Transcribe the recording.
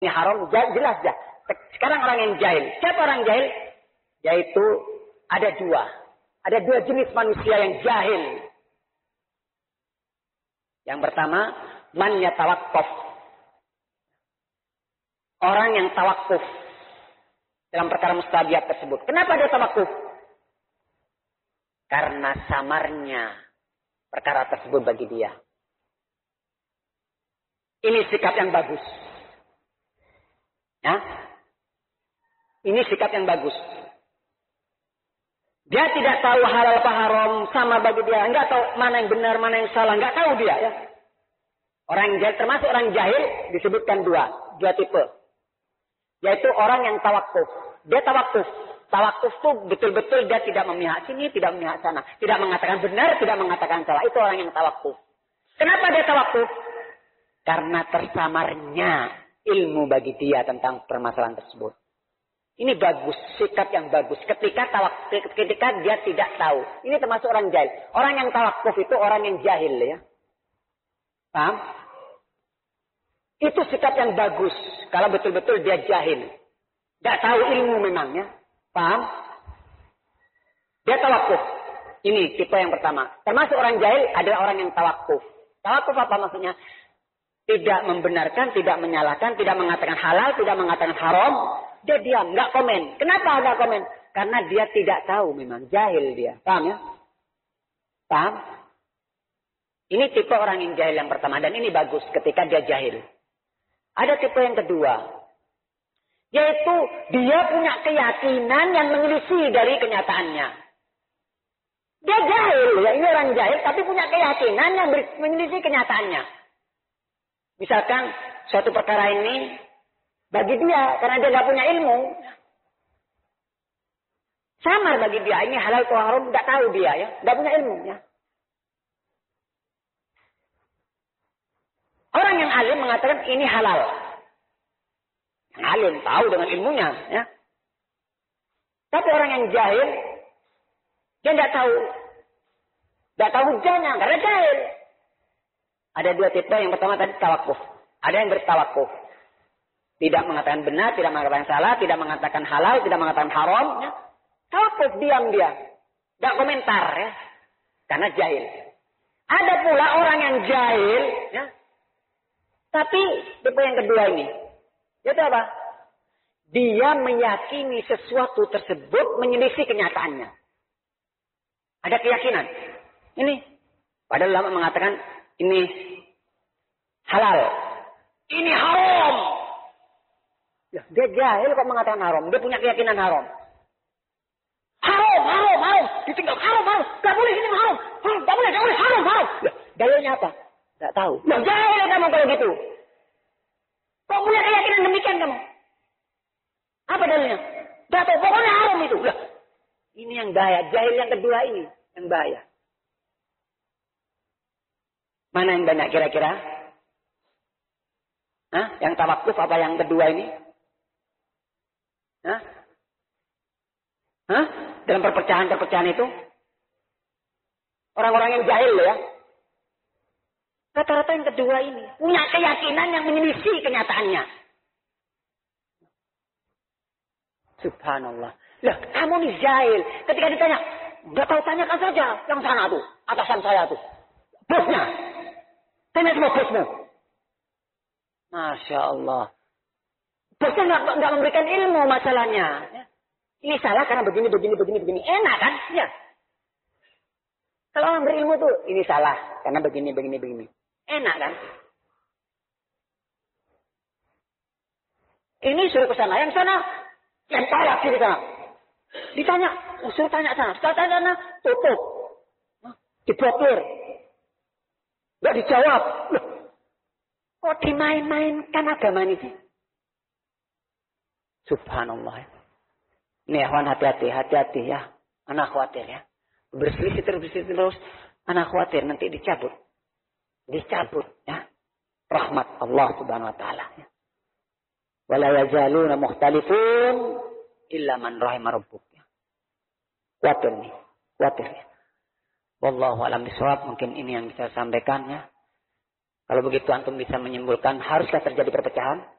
ini haram, jelas dah. Sekarang orang yang jahil. Siapa orang jahil? Yaitu ada dua jenis manusia yang jahil. Yang pertama, man yatawaqqaf. Orang yang tawakuf dalam perkara mustahabiyat tersebut. Kenapa dia tawakuf? Karena samarnya perkara tersebut bagi dia. Ini sikap yang bagus. Ya? Ini sikap yang bagus. Dia tidak tahu halal apa haram, sama bagi dia. Enggak tahu mana yang benar, mana yang salah. Enggak tahu dia. Ya? Orang yang jahil, termasuk orang jahil, disebutkan dua tipe. Yaitu orang yang tawakuf. Dia tawakuf. Tawakuf itu betul-betul dia tidak memihak sini, tidak memihak sana. Tidak mengatakan benar, tidak mengatakan salah. Itu orang yang tawakuf. Kenapa dia tawakuf? Karena tersamarnya ilmu bagi dia tentang permasalahan tersebut. Ini bagus, sikap yang bagus. Ketika dia tidak tahu. Ini termasuk orang jahil. Orang yang tawakuf itu orang yang jahil ya. Paham? Itu sikap yang bagus. Kalau betul-betul dia jahil. Tidak tahu ilmu memangnya. Paham? Dia tawakuf. Ini tipe yang pertama. Termasuk orang jahil adalah orang yang tawakuf. Tawakuf apa maksudnya? Tidak membenarkan, tidak menyalahkan, tidak mengatakan halal, tidak mengatakan haram. Dia diam, nggak komen. Kenapa nggak komen? Karena dia tidak tahu memang. Jahil dia. Paham ya? Paham? Ini tipe orang yang jahil yang pertama. Dan ini bagus ketika dia jahil. Ada tipe yang kedua. Yaitu dia punya keyakinan yang menyelisih dari kenyataannya. Dia jahil. Ya, ini orang jahil tapi punya keyakinan yang menyelisih kenyataannya. Misalkan suatu perkara ini bagi dia karena dia nggak punya ilmu. Samar bagi dia ini halal atau haram nggak tahu dia ya, nggak punya ilmu ya. Orang yang alim mengatakan ini halal. Yang alim tahu dengan ilmunya ya. Tapi orang yang jahil dia nggak tahu hujahnya karena jahil. Ada dua tipe. Yang pertama tadi tawakuf. Ada yang bertawakuf. Tidak mengatakan benar, tidak mengatakan salah, tidak mengatakan halal, tidak mengatakan haram. Ya. Tawakuf, diam dia. Tidak komentar ya. Karena jahil. Ada pula orang yang jahil. Ya. Tapi tipe yang kedua ini. Itu apa? Dia meyakini sesuatu tersebut menyelisih kenyataannya. Ada keyakinan. Ini. Padahal ulama mengatakan ini halal. Ini haram. Ya, dia jahil kok mengatakan haram. Dia punya keyakinan haram. Haram. Ditinggal haram. Gak boleh ini haram. Gak boleh haram. Ya, dalilnya apa? Gak tahu. Nah, jahil kamu kalau gitu. Kok punya keyakinan demikian kamu? Apa dalilnya? Gak tahu. Pokoknya haram itu. Lah, ini yang bahaya. Jahil yang kedua ini yang bahaya. Mana yang banyak kira-kira? Hah? Yang tawakuf apa yang kedua ini? Hah? Dalam perpecahan itu? Orang-orang yang jahil ya. Rata-rata yang kedua ini. Punya keyakinan yang menyelisih kenyataannya. Subhanallah. Lah, kamu nih jahil. Ketika ditanya, nggak tahu tanyakan saja. Yang sana tuh, atasan saya tuh. Bosnya. Tanya sama bosmu. Masya Allah. Bosnya nggak memberikan ilmu masalahnya. Ini salah karena begini. Enak kan? Ya. Kalau orang berilmu tuh, ini salah karena begini. Enak kan? Ini suruh ke sana. Yang sana, yang salah di sana. Ditanya, suruh tanya sana. Setelah tanya sana, tutup. Diblokir. Nggak dijawab. Loh, kok dimain-mainkan agama ini sih? Subhanallah. Ini ikhwan hati-hati ya. Anak khawatir ya. Berselisih terus. Anak khawatir nanti dicabut ya. Rahmat Allah subhanahu wa ta'ala ya. Wala yazaluna mukhtalifun illa man rahima rabbuk ya. Khawatir ya. Wallahu a'lam bishawab. Mungkin ini yang bisa saya sampaikan ya. Kalau begitu antum bisa menyimpulkan haruskah terjadi perpecahan?